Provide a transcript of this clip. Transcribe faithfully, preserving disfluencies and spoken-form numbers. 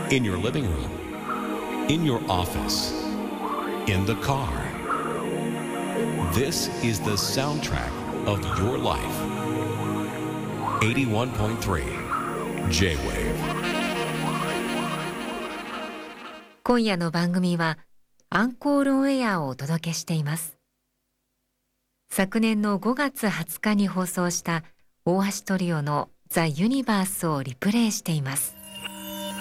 In your living room, in your office, in the car. This is the soundtrack of your life. eighty-one point three J-Wave。 今夜の番組はアンコールオンエアをお届けしています。昨年のごがつはつかに放送した大橋トリオのザ・ユニバースをリプレイしています。